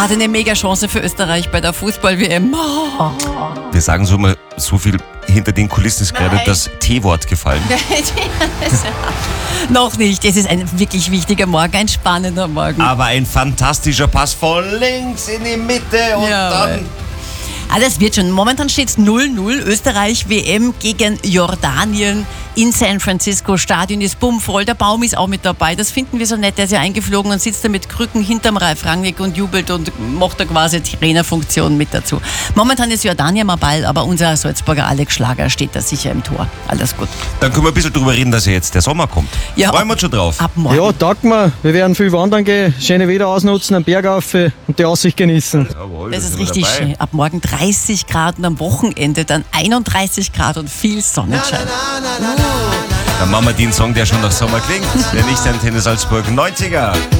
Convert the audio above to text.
Gerade eine Mega-Chance für Österreich bei der Fußball-WM. Oh. Wir sagen so mal, so viel hinter den Kulissen ist gerade das T-Wort gefallen. Noch nicht. Es ist ein wirklich wichtiger Morgen, ein spannender Morgen. Aber ein fantastischer Pass von links in die Mitte und dann... Das wird schon. Momentan steht es 0-0. Österreich WM gegen Jordanien in San Francisco. Stadion ist bummvoll. Der Baum ist auch mit dabei. Das finden wir so nett. Der ist ja eingeflogen und sitzt da mit Krücken hinterm Ralf Rangnick und jubelt und macht da quasi Trainerfunktion mit dazu. Momentan ist Jordanien am Ball, aber unser Salzburger Alex Schlager steht da sicher im Tor. Alles gut. Dann können wir ein bisschen drüber reden, dass ja jetzt der Sommer kommt. Ja, freuen wir uns schon drauf. Ab morgen. Ja, taugt mir. Wir werden viel wandern gehen, schöne Wetter ausnutzen, einen Berg rauf und die Aussicht genießen. Jawohl, Das ist sind wir richtig dabei. schön. Ab morgen 30 Grad und am Wochenende dann 31 Grad und viel Sonnenschein. Dann machen wir den Song, der schon nach Sommer klingt. Der Licht-Antenne Salzburg 90er.